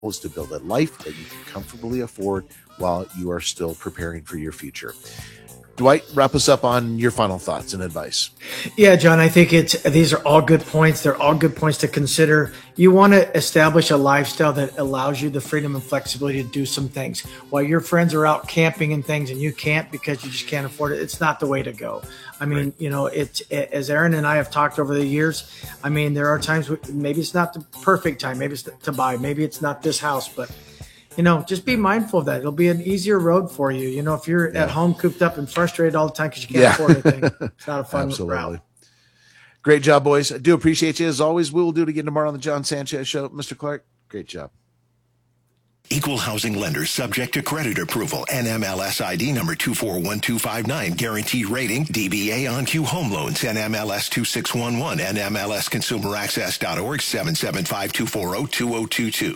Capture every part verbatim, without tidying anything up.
is to build a life that you can comfortably afford while you are still preparing for your future. Dwight, wrap us up on your final thoughts and advice. Yeah, John, I think it's these are all good points. They're all good points to consider. You want to establish a lifestyle that allows you the freedom and flexibility to do some things. While your friends are out camping and things and you can't because you just can't afford it, it's not the way to go. I mean, right. you know, it's as Aaron and I have talked over the years, I mean, there are times maybe it's not the perfect time. Maybe it's to buy. Maybe it's not this house, but you know, just be mindful of that. It'll be an easier road for you. You know, if you're yeah. at home cooped up and frustrated all the time because you can't yeah. afford anything, it's not a fun Absolutely. route. Great job, boys. I do appreciate you. As always, we will do it again tomorrow on the John Sanchez Show. Mister Clark, great job. Equal housing lender subject to credit approval. N M L S I D number two four one two five nine. Guaranteed rating. D B A on Q Home Loans. N M L S two six one one. N M L S consumer access dot org. seven seven five, two four zero, two zero two two.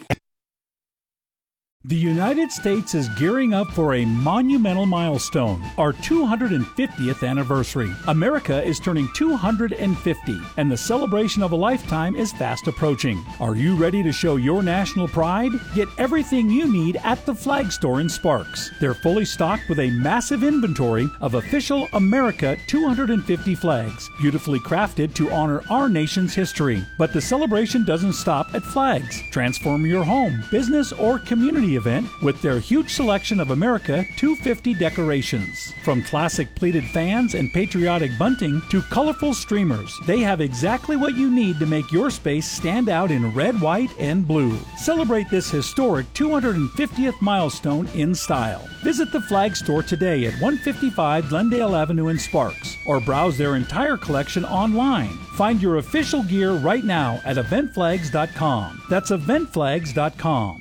The United States is gearing up for a monumental milestone, our two hundred fiftieth anniversary. America is turning two hundred fifty, and the celebration of a lifetime is fast approaching. Are you ready to show your national pride? Get everything you need at the Flag Store in Sparks. They're fully stocked with a massive inventory of official America two hundred fifty flags, beautifully crafted to honor our nation's history. But the celebration doesn't stop at flags. Transform your home, business, or community event with their huge selection of America two hundred fifty decorations. From classic pleated fans and patriotic bunting to colorful streamers, they have exactly what you need to make your space stand out in red, white, and blue. Celebrate this historic two hundred fiftieth milestone in style. Visit the Flag Store today at one fifty-five Glendale Avenue in Sparks, or browse their entire collection online. Find your official gear right now at event flags dot com. That's event flags dot com.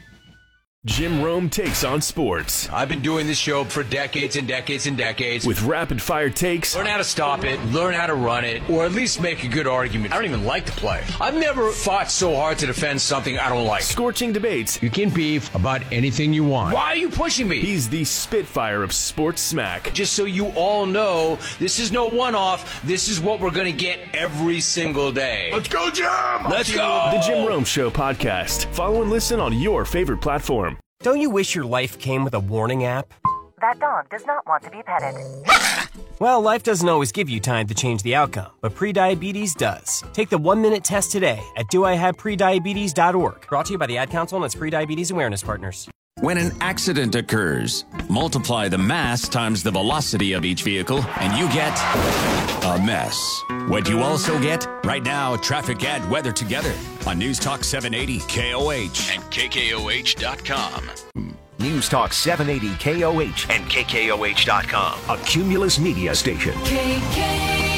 Jim Rome takes on sports. I've been doing this show for decades and decades and decades. With rapid-fire takes. Learn how to stop it, learn how to run it, or at least make a good argument. I don't even like the play. I've never fought so hard to defend something I don't like. Scorching debates. You can beef about anything you want. Why are you pushing me? He's the Spitfire of sports smack. Just so you all know, this is no one-off. This is what we're going to get every single day. Let's go, Jim! Let's go! The Jim Rome Show podcast. Follow and listen on your favorite platform. Don't you wish your life came with a warning app? That dog does not want to be petted. Well, life doesn't always give you time to change the outcome, but prediabetes does. Take the one-minute test today at do I have prediabetes dot org. Brought to you by the Ad Council and its prediabetes awareness partners. When an accident occurs, multiply the mass times the velocity of each vehicle, and you get a mess. What you also get? Right now, traffic and weather together on News Talk seven eighty K O H and K K O H dot com. News Talk seven eighty K O H and K K O H dot com. A Cumulus media station. K K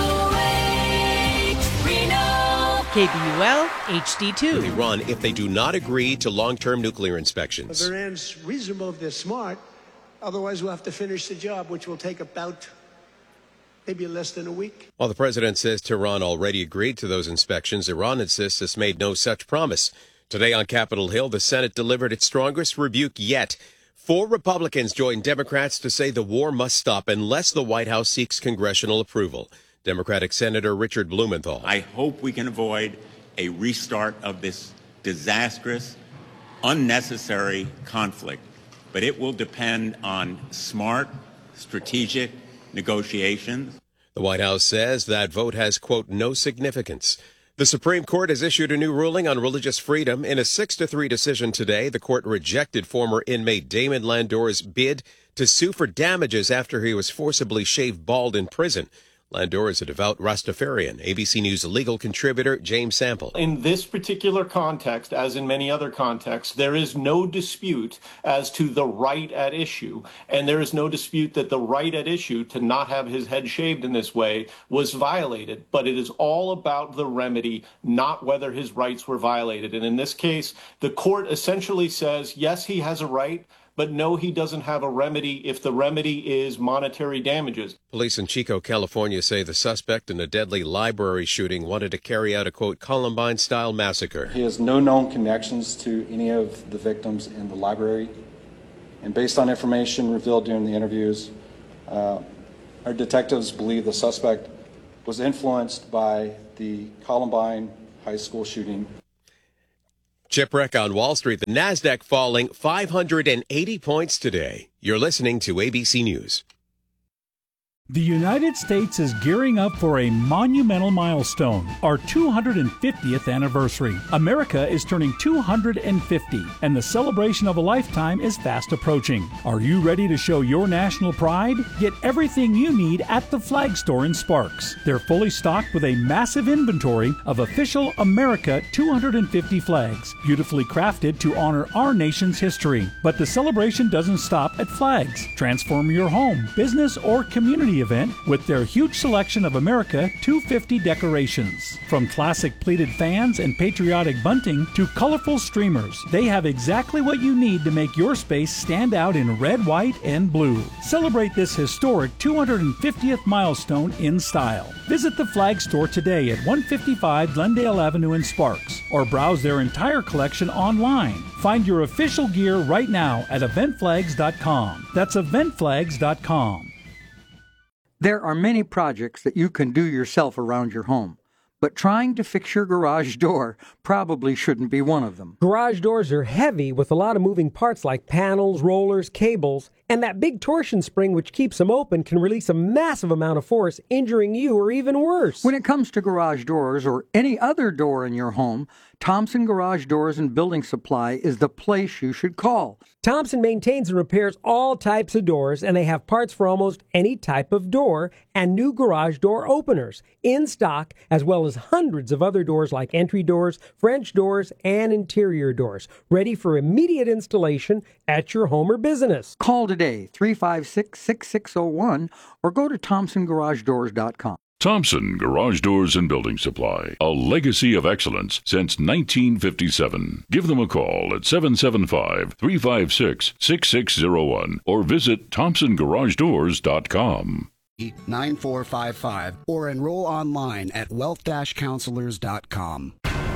O H Reno. K B U L H D two. They run if they do not agree to long-term nuclear inspections. If Iran's reasonable, if they're smart. Otherwise, we'll have to finish the job, which will take about maybe less than a week. While the president says Tehran already agreed to those inspections, Iran insists it's made no such promise. Today on Capitol Hill, the Senate delivered its strongest rebuke yet. Four Republicans joined Democrats to say the war must stop unless the White House seeks congressional approval. Democratic Senator Richard Blumenthal. I hope we can avoid a restart of this disastrous, unnecessary conflict, but it will depend on smart, strategic negotiations. The White House says that vote has, quote, no significance. The Supreme Court has issued a new ruling on religious freedom. In a six to three decision today, the court rejected former inmate Damon Landor's bid to sue for damages after he was forcibly shaved bald in prison. Landor is a devout Rastafarian. A B C News legal contributor James Sample. In this particular context, as in many other contexts, there is no dispute as to the right at issue. And there is no dispute that the right at issue to not have his head shaved in this way was violated. But it is all about the remedy, not whether his rights were violated. And in this case, the court essentially says, yes, he has a right, but no, he doesn't have a remedy if the remedy is monetary damages. Police in Chico, California say the suspect in a deadly library shooting wanted to carry out a, quote, Columbine-style massacre. He has no known connections to any of the victims in the library. And based on information revealed during the interviews, uh, our detectives believe the suspect was influenced by the Columbine High School shooting. Chipwreck on Wall Street, the NASDAQ falling five hundred eighty points today. You're listening to A B C News. The United States is gearing up for a monumental milestone, our two hundred fiftieth anniversary. America is turning two hundred fifty, and the celebration of a lifetime is fast approaching. Are you ready to show your national pride? Get everything you need at the Flag Store in Sparks. They're fully stocked with a massive inventory of official America two hundred fifty flags, beautifully crafted to honor our nation's history. But the celebration doesn't stop at flags. Transform your home, business, or community event with their huge selection of America two hundred fifty decorations. From classic pleated fans and patriotic bunting to colorful streamers, they have exactly what you need to make your space stand out in red, white, and blue. Celebrate this historic two hundred fiftieth milestone in style. Visit the Flag Store today at one fifty-five Glendale Avenue in Sparks, or browse their entire collection online. Find your official gear right now at event flags dot com. That's event flags dot com. There are many projects that you can do yourself around your home, but trying to fix your garage door probably shouldn't be one of them. Garage doors are heavy with a lot of moving parts like panels, rollers, cables, and that big torsion spring which keeps them open can release a massive amount of force, injuring you or even worse. When it comes to garage doors or any other door in your home, Thompson Garage Doors and Building Supply is the place you should call. Thompson maintains and repairs all types of doors, and they have parts for almost any type of door and new garage door openers in stock, as well as hundreds of other doors like entry doors, French doors, and interior doors, ready for immediate installation at your home or business. Call today, three five six, six six zero one, or go to thompson garage doors dot com. Thompson Garage Doors and Building Supply, a legacy of excellence since nineteen fifty-seven. Give them a call at seven seven five, three five six, six six zero one or visit thompson garage doors dot com. nine four five five or enroll online at wealth dash counselors dot com.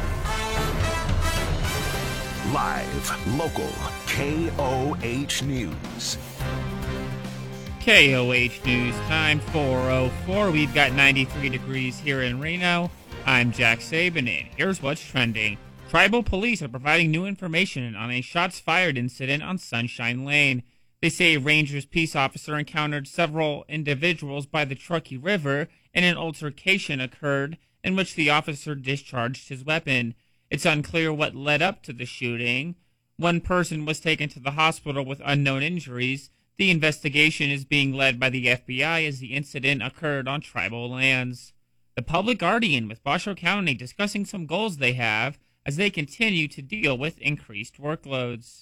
Live, local, K O H News. K O H News, time four oh four. We've got ninety-three degrees here in Reno. I'm Jack Saban, and here's what's trending. Tribal police are providing new information on a shots fired incident on Sunshine Lane. They say a Rangers peace officer encountered several individuals by the Truckee River, and an altercation occurred in which the officer discharged his weapon. It's unclear what led up to the shooting. One person was taken to the hospital with unknown injuries. The investigation is being led by the F B I as the incident occurred on tribal lands. The Public Guardian with Washoe County discussing some goals they have as they continue to deal with increased workloads.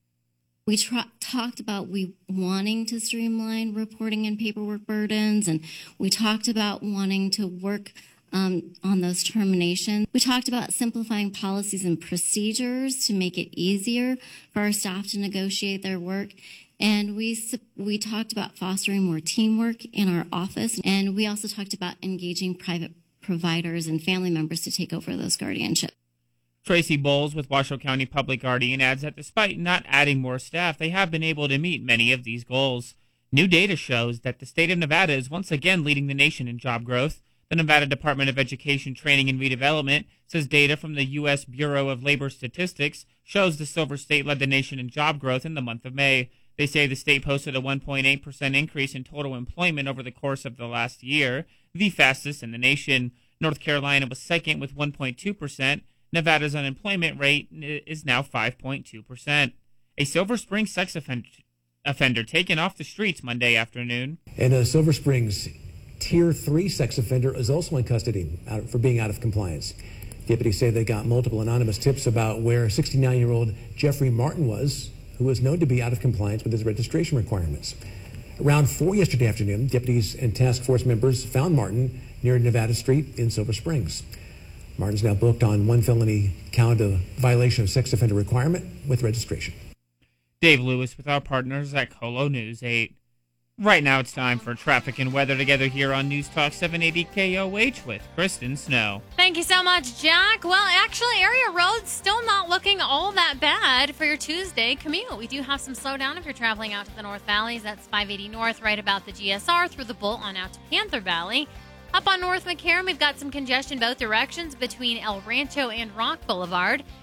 We tra- talked about we wanting to streamline reporting and paperwork burdens, and we talked about wanting to work um, on those terminations. We talked about simplifying policies and procedures to make it easier for our staff to negotiate their work. And we we talked about fostering more teamwork in our office. And we also talked about engaging private providers and family members to take over those guardianships. Tracy Bowles with Washoe County Public Guardian adds that despite not adding more staff, they have been able to meet many of these goals. New data shows that the state of Nevada is once again leading the nation in job growth. The Nevada Department of Education, Training, and Redevelopment says data from the U S Bureau of Labor Statistics shows the Silver State led the nation in job growth in the month of May. They say the state posted a one point eight percent increase in total employment over the course of the last year, the fastest in the nation. North Carolina was second with one point two percent. Nevada's unemployment rate is now five point two percent. A Silver Springs sex offender, offender taken off the streets Monday afternoon. And a Silver Springs Tier three sex offender is also in custody out, for being out of compliance. Deputies say they got multiple anonymous tips about where sixty-nine-year-old Jeffrey Martin was, who was known to be out of compliance with his registration requirements. Around four yesterday afternoon, deputies and task force members found Martin near Nevada Street in Silver Springs. Martin's now booked on one felony count of violation of sex offender requirement with registration. Dave Lewis with our partners at Colo News eight. Right now it's time for traffic and weather together here on News Talk seven eighty K O H with Kristen Snow. Thank you so much, Jack. Well, actually, area roads still not looking all that bad for your Tuesday commute. We do have some slowdown if you're traveling out to the North Valleys. That's five eighty North, right about the G S R, through the Bull on out to Panther Valley. Up on North McCarran, we've got some congestion both directions between El Rancho and Rock Boulevard.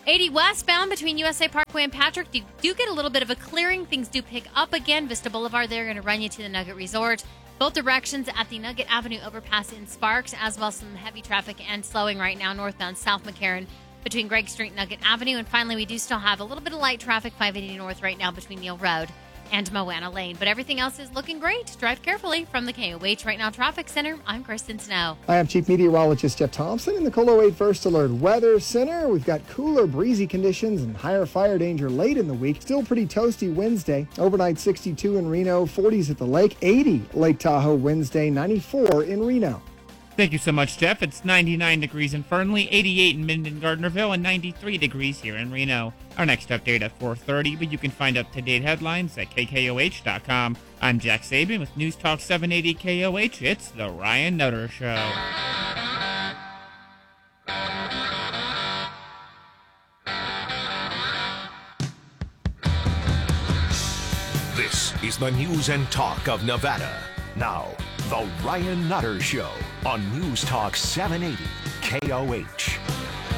eighty westbound between U S A Parkway and Patrick. You do get a little bit of a clearing. Things do pick up again. Vista Boulevard, they're going to run you to the Nugget Resort. Both directions at the Nugget Avenue overpass in Sparks, as well as some heavy traffic and slowing right now northbound South McCarran between Gregg Street and Nugget Avenue. And finally, we do still have a little bit of light traffic, five eighty North right now between Neal Road and Moana Lane. But everything else is looking great. Drive carefully. From the K O H Right Now Traffic Center, I'm Kristen Snow. I am Chief Meteorologist Jeff Thompson in the KOLO eight First Alert Weather Center. We've got cooler, breezy conditions and higher fire danger late in the week. Still pretty toasty Wednesday. Overnight sixty-two in Reno, forties at the lake, eighty Lake Tahoe Wednesday, ninety-four in Reno. Thank you so much, Jeff. It's ninety-nine degrees in Fernley, eighty-eight in Minden-Gardnerville, and ninety-three degrees here in Reno. Our next update at four thirty, but you can find up-to-date headlines at K K O H dot com. I'm Jack Saban with News Talk seven eighty K O H. It's The Ryan Nutter Show. This is the news and talk of Nevada. Now, The Ryan Nutter Show on News Talk seven eighty K O H.